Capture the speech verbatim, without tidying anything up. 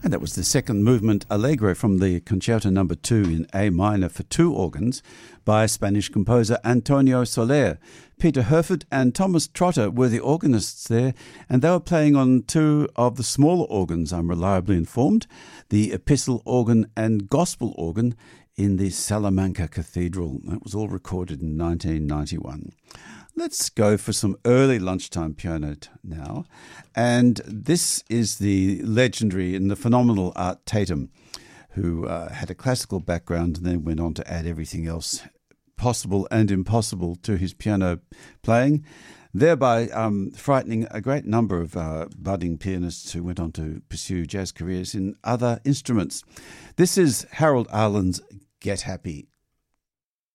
And that was the second movement Allegro from the Concerto Number Two in A minor for two organs by Spanish composer Antonio Soler. Peter Herford and Thomas Trotter were the organists there, and they were playing on two of the smaller organs, I'm reliably informed, the Epistle organ and Gospel organ in the Salamanca Cathedral. That was all recorded in nineteen ninety-one. Let's go for some early lunchtime piano t- now. And this is the legendary and the phenomenal Art Tatum, who uh, had a classical background and then went on to add everything else possible and impossible to his piano playing, thereby um, frightening a great number of uh, budding pianists who went on to pursue jazz careers in other instruments. This is Harold Arlen's Get Happy.